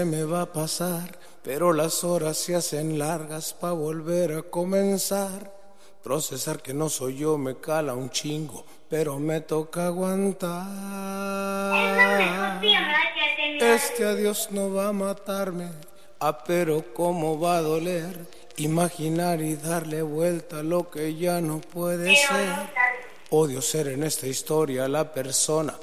me va a pasar, pero las horas se hacen largas pa' volver a comenzar. Procesar que no soy yo me cala un chingo, pero me toca aguantar. Este adiós no va a matarme, pero cómo va a doler imaginar y darle vuelta a lo que ya no puede ser. Odio ser en esta historia la persona